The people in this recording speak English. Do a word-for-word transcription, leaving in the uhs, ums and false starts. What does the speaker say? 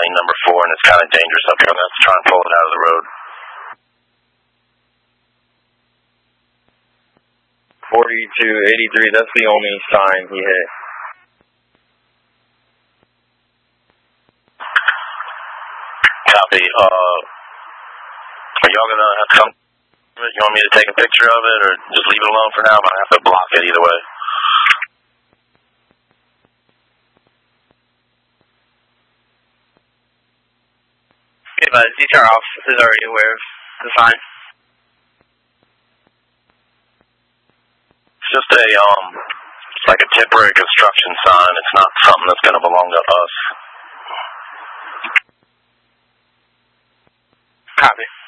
lane number four, and it's kind of dangerous up here. I'm going to have to try and pull it out of the road. forty-two eighty-three, that's the only sign he hit. Copy. Uh, are y'all going to have to come? You want me to take a picture of it, or just leave it alone for now? I'm going to have to block it either way. Okay, but D T R office is already aware of the sign. It's just a, um, it's like a temporary construction sign. It's not something that's going to belong to us. Copy.